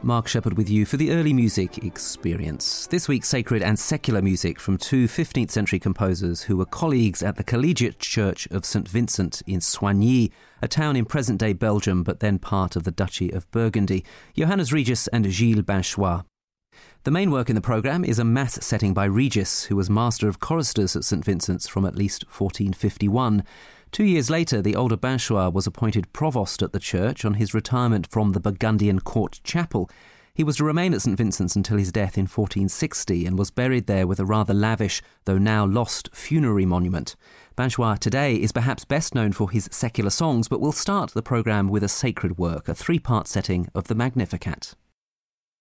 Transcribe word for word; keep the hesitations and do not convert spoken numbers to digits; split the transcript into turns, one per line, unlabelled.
Mark Shepherd with you for the Early Music Experience. This week, sacred and secular music from two fifteenth century composers who were colleagues at the Collegiate Church of Saint Vincent in Soignies, a town in present-day Belgium but then part of the Duchy of Burgundy, Johannes Regis and Gilles Binchois. The main work in the programme is a Mass setting by Regis, who was Master of Choristers at Saint Vincent's from at least fourteen fifty-one. Two years later, the older Binchois was appointed provost at the church on his retirement from the Burgundian court chapel. He was to remain at Saint Vincent's until his death in fourteen sixty and was buried there with a rather lavish, though now lost, funerary monument. Binchois today is perhaps best known for his secular songs, but we'll start the programme with a sacred work, a three-part setting of the Magnificat.